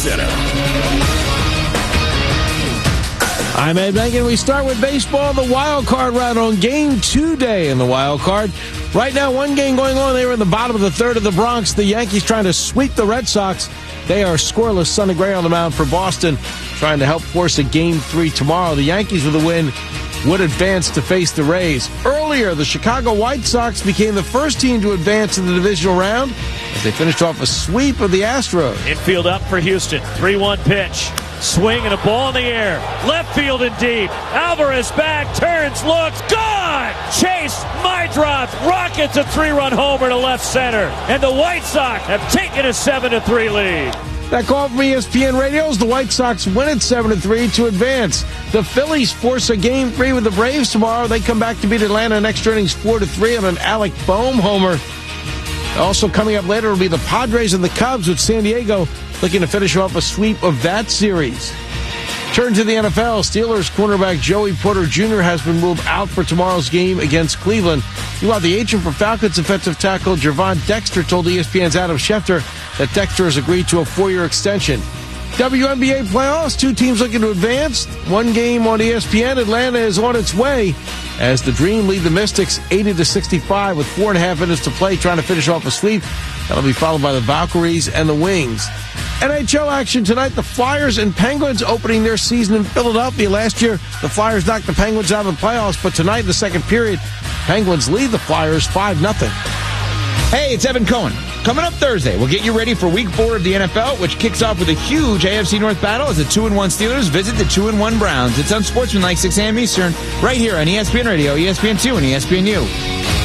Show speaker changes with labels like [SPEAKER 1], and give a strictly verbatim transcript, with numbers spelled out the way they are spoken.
[SPEAKER 1] Center.
[SPEAKER 2] I'm Ed Megan. We start with baseball, the wild card round on game two day in the wild card. Right now, one game going on. They were in the bottom of the third of the Bronx. The Yankees trying to sweep the Red Sox. They are scoreless. Sonny Gray on the mound for Boston, trying to help force a game three tomorrow. The Yankees with a win would advance to face the Rays. Earlier, the Chicago White Sox became the first team to advance in the divisional round as they finished off a sweep of the Astros.
[SPEAKER 3] Infield up for Houston. three one pitch. Swing and a ball in the air. Left field and deep. Alvarez back, turns, looks, gone! Chase, my drop, rockets a three-run homer to left center. And the White Sox have taken a seven to three lead.
[SPEAKER 2] That call from E S P N Radios. The White Sox win at seven to three to advance. The Phillies force a game three with the Braves tomorrow. They come back to beat Atlanta in extra innings four to three on an Alec Boehm homer. Also coming up later will be the Padres and the Cubs, with San Diego looking to finish off a sweep of that series. Turn to the N F L. Steelers cornerback Joey Porter Junior has been ruled out for tomorrow's game against Cleveland. Meanwhile, the agent for Falcons defensive tackle Gervon Dexter told E S P N's Adam Schefter that Dexter has agreed to a four-year extension. W N B A playoffs, two teams looking to advance. One game on E S P N. Atlanta is on its way as the Dream lead the Mystics eighty to sixty-five with four and a half minutes to play, trying to finish off a sweep. That'll be followed by the Valkyries and the Wings. N H L action tonight. The Flyers and Penguins opening their season in Philadelphia. Last year, the Flyers knocked the Penguins out of the playoffs, but tonight in the second period, Penguins lead the Flyers five nothing.
[SPEAKER 4] Hey, it's Evan Cohen. Coming up Thursday, we'll get you ready for week four of the N F L, which kicks off with a huge A F C North battle as the two and one Steelers visit the two and one Browns. It's Unsportsmanlike, six a.m. Eastern, right here on E S P N Radio, E S P N two, and E S P N U.